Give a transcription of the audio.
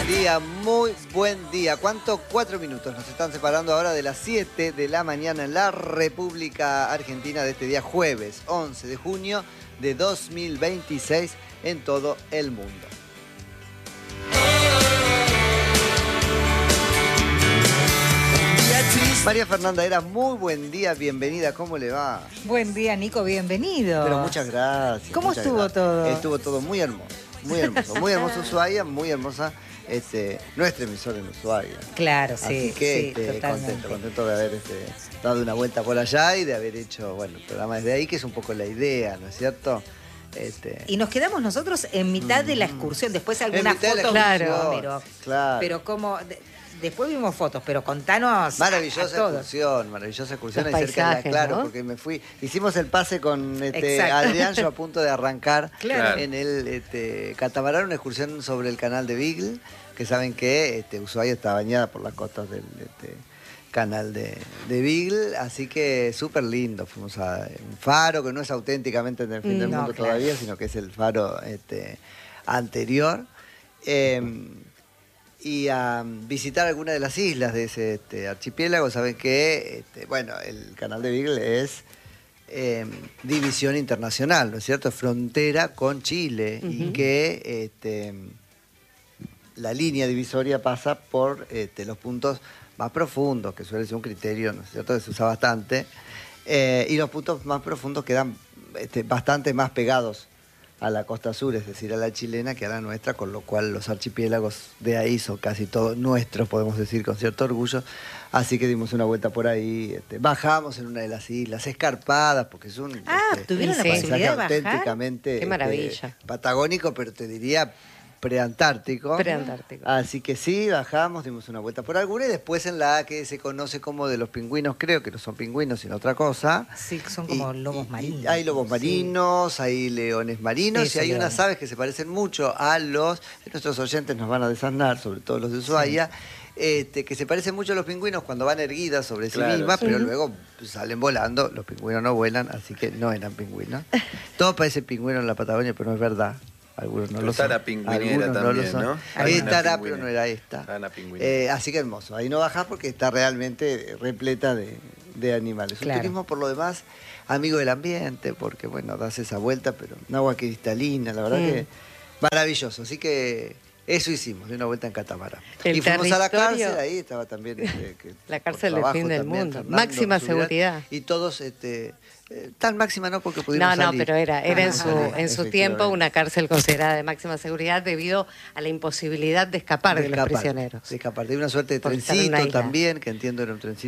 muy buen día. ¿Cuánto? 4 minutos. Nos están separando ahora de las 7 de la mañana en la República Argentina de este día jueves 11 de junio de 2026 en todo el mundo. María Fernanda Heras, muy buen día, bienvenida, ¿cómo le va? Buen día, Nico, bienvenido. Pero muchas gracias. ¿Cómo estuvo todo? Estuvo todo muy hermoso, muy hermoso. Muy hermoso Ushuaia, muy hermosa nuestra emisora en Ushuaia. Claro, sí. Así que totalmente. contento de haber dado una vuelta por allá y de haber hecho, bueno, el programa desde ahí, que es un poco la idea, ¿no es cierto? Y nos quedamos nosotros en mitad de la excursión, después algunas fotos. Claro. Pero como... Después vimos fotos, pero contanos. Maravillosa excursión Los ahí cerca de la paisajes, Claro, ¿no? porque me fui. Hicimos el pase con Adrián, yo a punto de arrancar en el catamarán, una excursión sobre el canal de Beagle, que saben que Ushuaia está bañada por las costas del canal de Beagle, así que súper lindo. Fuimos a un faro que no es auténticamente en el fin del mundo todavía, sino que es el faro anterior. Y a visitar alguna de las islas de ese archipiélago. Saben que bueno, el canal de Beagle es división internacional, ¿no es cierto? Es frontera con Chile y que la línea divisoria pasa por los puntos más profundos, que suele ser un criterio, ¿no es cierto?, que se usa bastante, y los puntos más profundos quedan bastante más pegados a la costa sur, es decir, a la chilena, que a la nuestra, con lo cual los archipiélagos de ahí son casi todos nuestros, podemos decir con cierto orgullo. Así que dimos una vuelta por ahí, bajamos en una de las islas escarpadas, porque es un ¿tuvieron la posibilidad de bajar? Auténticamente Qué maravilla. Patagónico, pero te diría preantártico. Así que sí, bajamos, dimos una vuelta por alguna y después en la que se conoce como de los pingüinos, creo que no son pingüinos sino otra cosa. Sí, son como lobos marinos. Hay lobos marinos, hay leones marinos. Eso, y hay unas aves que se parecen mucho a nuestros oyentes nos van a desasnar, sobre todo los de Ushuaia, que se parecen mucho a los pingüinos cuando van erguidas sobre sí mismas, pero luego salen volando. Los pingüinos no vuelan, así que no eran pingüinos. Todo parece pingüino en la Patagonia, pero no es verdad. Algunos no lo son. Tara pingüinera también, ¿no? Tara, pero no era esta. Así que hermoso. Ahí no bajás porque está realmente repleta de animales. Un turismo, por lo demás, amigo del ambiente, porque, bueno, das esa vuelta, pero un agua cristalina, la verdad que maravilloso. Así que eso hicimos, de una vuelta en catamarán. Y fuimos a la cárcel, ahí estaba también... la cárcel del fin del mundo. Fernando, máxima seguridad. Y todos... tan máxima no, porque pudimos salir. Pero era en su tiempo una cárcel considerada de máxima seguridad debido a la imposibilidad de escapar de los prisioneros. De escapar. De una suerte de trencito también, que entiendo era un trencito